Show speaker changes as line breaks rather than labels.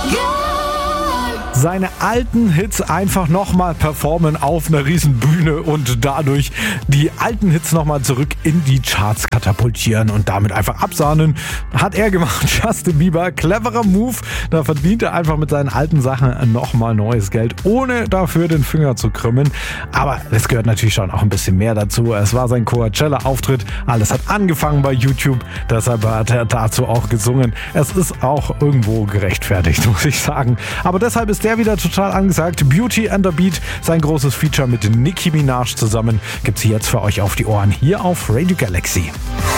Seine alten Hits einfach nochmal performen auf einer riesen Bühne und dadurch die alten Hits nochmal zurück in die Charts katapultieren und damit einfach absahnen. Hat er gemacht, Justin Bieber. Cleverer Move. Da verdient er einfach mit seinen alten Sachen nochmal neues Geld, ohne dafür den Finger zu krümmen. Aber es gehört natürlich schon auch ein bisschen mehr dazu. Es war sein Coachella-Auftritt. Alles hat angefangen bei YouTube. Deshalb hat er dazu auch gesungen. Es ist auch irgendwo gerechtfertigt, muss ich sagen. Aber deshalb ist der wieder total angesagt. Beauty and the Beat, sein großes Feature mit Nicki Minaj zusammen, gibt's jetzt für euch auf die Ohren hier auf Radio Galaxy.